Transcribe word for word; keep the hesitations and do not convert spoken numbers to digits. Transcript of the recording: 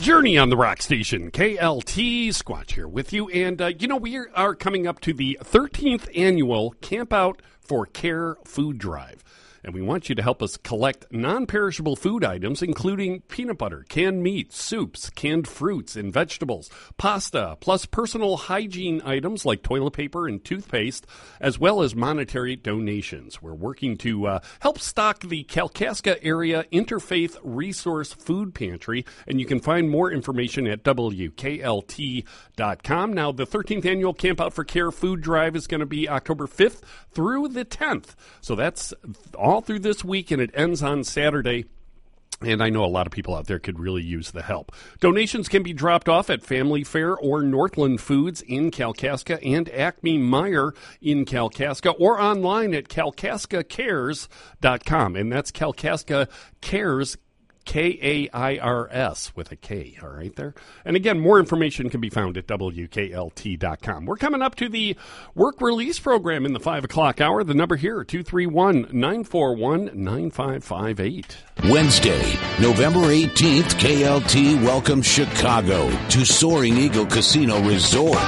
Journey on the Rock Station, K L T. Squatch here with you. And, uh, you know, we are coming up to the thirteenth annual Camp Out for Care food drive. And we want you to help us collect non-perishable food items, including peanut butter, canned meat, soups, canned fruits and vegetables, pasta, plus personal hygiene items like toilet paper and toothpaste, as well as monetary donations. We're working to uh, help stock the Kalkaska Area Interfaith Resource Food Pantry, and you can find more information at W K L T dot com. Now, the thirteenth Annual Camp Out for Care food drive is going to be October fifth through the tenth. So that's all through this week, and it ends on Saturday. And I know a lot of people out there could really use the help. Donations can be dropped off at Family Fare or Northland Foods in Kalkaska and Acme Meyer in Kalkaska, or online at kalkaska cares dot com. And that's Kalkaska Cares, K A I R S with a K, all right there. And again, more information can be found at W K L T dot com. We're coming up to the work release program in the five o'clock hour. The number here, two three one, nine four one, nine five five eight. Wednesday, November eighteenth, K L T welcomes Chicago to Soaring Eagle Casino Resort.